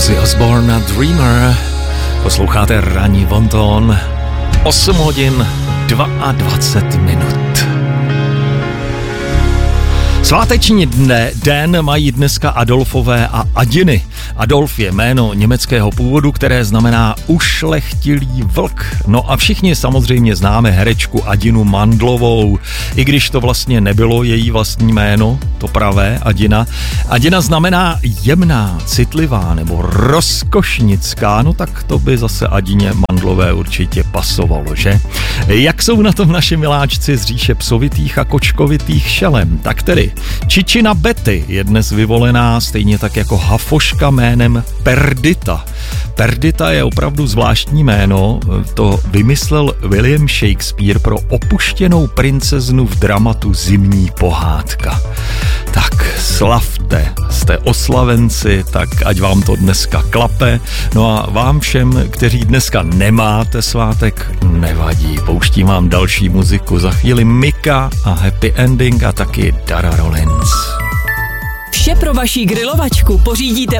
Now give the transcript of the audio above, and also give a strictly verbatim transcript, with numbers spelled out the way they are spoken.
Ozzy Osbourne a Dreamer. Posloucháte Ranní Bonton. osm hodin dvacet dva minut. Sváteční dne, den mají dneska Adolfové a Adiny. Adolf je jméno německého původu, které znamená ušlechtilý vlk. No a všichni samozřejmě známe herečku Adinu Mandlovou, i když to vlastně nebylo její vlastní jméno, to pravé Adina. Adina znamená jemná, citlivá nebo rozkošnická, no tak to by zase Adině Mandlové určitě pasovalo, že? Jak jsou na tom naši miláčci z říše psovitých a kočkovitých šelem? Tak tedy Čičina Betty je dnes vyvolená, stejně tak jako Hafoška jménem Perdita. Perdita je opravdu zvláštní jméno, to vymyslel William Shakespeare pro opuštěnou princeznu v dramatu Zimní pohádka. Tak slavte, jste oslavenci, tak ať vám to dneska klape. No a vám všem, kteří dneska nemáte svátek, nevadí. Pouštím vám další muziku. Za chvíli Mika a Happy Ending a taky Dara Rollins. Vše pro vaši grilovačku pořídíte